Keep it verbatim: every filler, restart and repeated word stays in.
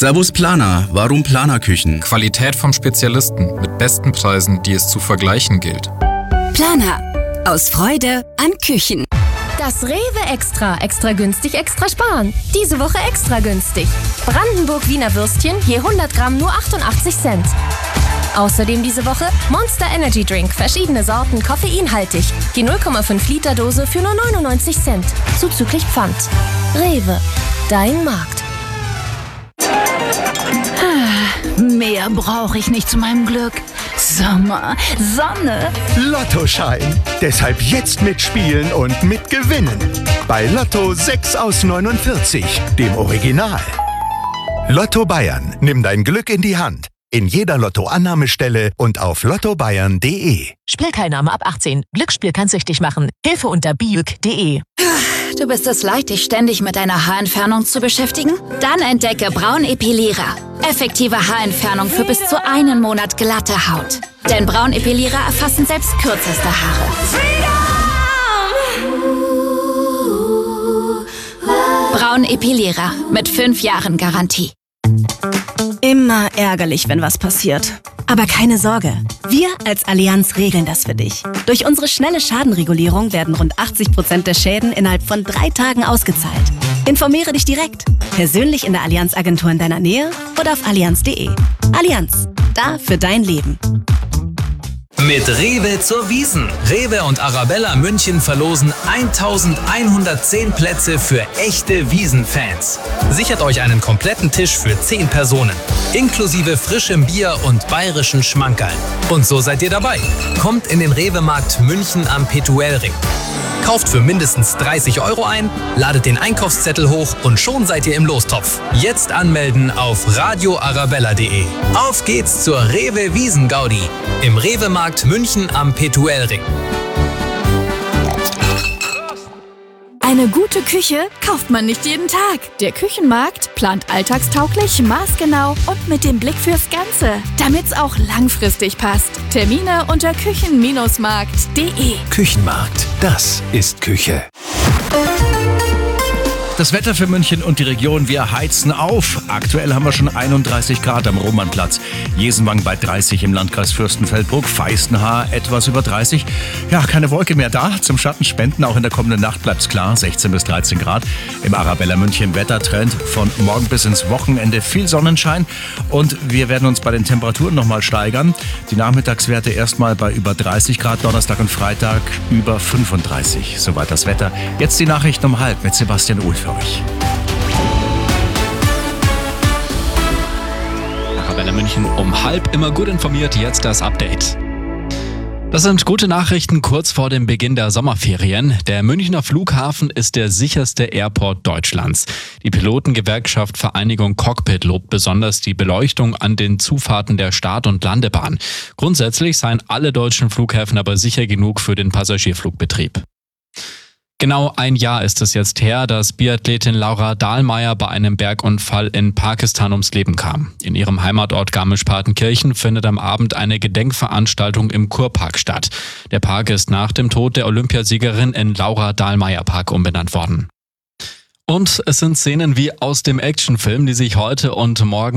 Servus Planer, warum Planer-Küchen? Qualität vom Spezialisten mit besten Preisen, die es zu vergleichen gilt. Planer. Aus Freude an Küchen. Das Rewe Extra. Extra günstig, extra sparen. Diese Woche extra günstig. Brandenburg Wiener Würstchen je hundert Gramm nur achtundachtzig Cent. Außerdem diese Woche Monster Energy Drink. Verschiedene Sorten, koffeinhaltig. Die null Komma fünf Liter Dose für nur neunundneunzig Cent. Zuzüglich Pfand. Rewe. Dein Markt. Mehr brauche ich nicht zu meinem Glück. Sommer, Sonne. Lottoschein. Deshalb jetzt mitspielen und mitgewinnen. Bei Lotto sechs aus neunundvierzig, dem Original. Lotto Bayern. Nimm dein Glück in die Hand. In jeder Lottoannahmestelle und auf lotto bayern punkt de. Spielteilnahme ab achtzehn. Glücksspiel kann süchtig machen. Hilfe unter biuk punkt de. Du bist es leid, dich ständig mit deiner Haarentfernung zu beschäftigen? Dann entdecke Braunepilierer. Effektive Haarentfernung für bis zu einen Monat glatte Haut. Denn Braunepilierer erfassen selbst kürzeste Haare. Braunepilierer mit fünf Jahren Garantie. Immer ärgerlich, wenn was passiert. Aber keine Sorge, wir als Allianz regeln das für dich. Durch unsere schnelle Schadenregulierung werden rund achtzig Prozent der Schäden innerhalb von drei Tagen ausgezahlt. Informiere dich direkt, persönlich in der Allianz-Agentur in deiner Nähe oder auf allianz punkt de. Allianz, da für dein Leben. Mit Rewe zur Wiesn. Rewe und Arabella München verlosen eintausendeinhundertzehn Plätze für echte Wiesn-Fans. Sichert euch einen kompletten Tisch für zehn Personen, inklusive frischem Bier und bayerischen Schmankerln. Und so seid ihr dabei. Kommt in den Rewe-Markt München am Petuelring. Kauft für mindestens dreißig Euro ein, ladet den Einkaufszettel hoch und schon seid ihr im Lostopf. Jetzt anmelden auf radio arabella punkt de. Auf geht's zur Rewe Wiesn-Gaudi im Rewe-Markt München am Petuelring. Eine gute Küche kauft man nicht jeden Tag. Der Küchenmarkt plant alltagstauglich, maßgenau und mit dem Blick fürs Ganze, damit's auch langfristig passt. Termine unter küchen Markt punkt de. Küchenmarkt, das ist Küche. Das Wetter für München und die Region, wir heizen auf. Aktuell haben wir schon einunddreißig Grad am Romannplatz. Jesenwang bei dreißig im Landkreis Fürstenfeldbruck. Feistenhaar etwas über dreißig. Ja, keine Wolke mehr da. Zum Schattenspenden auch in der kommenden Nacht bleibt's klar. sechzehn bis dreizehn Grad. Im Arabella München Wettertrend von morgen bis ins Wochenende viel Sonnenschein. Und wir werden uns bei den Temperaturen nochmal steigern. Die Nachmittagswerte erstmal bei über dreißig Grad. Donnerstag und Freitag über fünfunddreißig. Soweit das Wetter. Jetzt die Nachrichten um halb mit Sebastian Uhl für euch. Arabella München um halb, immer gut informiert, jetzt das Update. Das sind gute Nachrichten kurz vor dem Beginn der Sommerferien. Der Münchner Flughafen ist der sicherste Airport Deutschlands. Die Pilotengewerkschaft Vereinigung Cockpit lobt besonders die Beleuchtung an den Zufahrten der Start- und Landebahn. Grundsätzlich seien alle deutschen Flughäfen aber sicher genug für den Passagierflugbetrieb. Genau ein Jahr ist es jetzt her, dass Biathletin Laura Dahlmeier bei einem Bergunfall in Pakistan ums Leben kam. In ihrem Heimatort Garmisch-Partenkirchen findet am Abend eine Gedenkveranstaltung im Kurpark statt. Der Park ist nach dem Tod der Olympiasiegerin in Laura Dahlmeier Park umbenannt worden. Und es sind Szenen wie aus dem Actionfilm, die sich heute und morgen